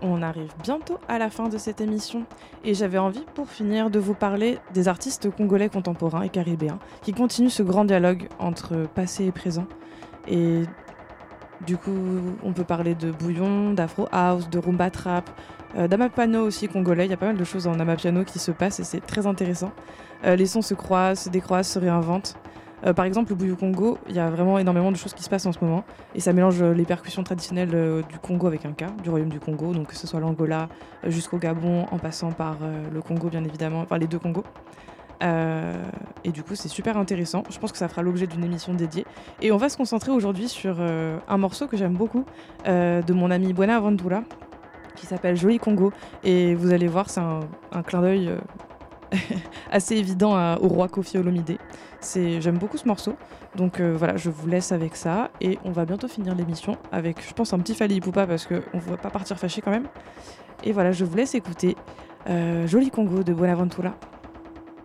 On arrive bientôt à la fin de cette émission et j'avais envie pour finir de vous parler des artistes congolais contemporains et caribéens qui continuent ce grand dialogue entre passé et présent. Et du coup, on peut parler de bouillon, d'afro house, de rumba trap, d'amapiano aussi congolais. Il y a pas mal de choses en amapiano qui se passent et c'est très intéressant. Les sons se croisent, se décroisent, se réinventent. Par exemple, le Bouillou Congo, il y a vraiment énormément de choses qui se passent en ce moment. Et ça mélange les percussions traditionnelles du Congo avec un K, du royaume du Congo, donc que ce soit l'Angola jusqu'au Gabon, en passant par le Congo bien évidemment, enfin les deux Congos. Et du coup, c'est super intéressant. Je pense que ça fera l'objet d'une émission dédiée. Et on va se concentrer aujourd'hui sur un morceau que j'aime beaucoup de mon ami Buenaventura, qui s'appelle Joli Congo. Et vous allez voir, c'est un clin d'œil assez évident au roi Koffi Olomide. J'aime beaucoup ce morceau. Donc voilà, je vous laisse avec ça. Et on va bientôt finir l'émission avec, je pense, un petit Fally Ipupa parce qu'on ne va pas partir fâché quand même. Et voilà, je vous laisse écouter Joli Congo de Buenaventura.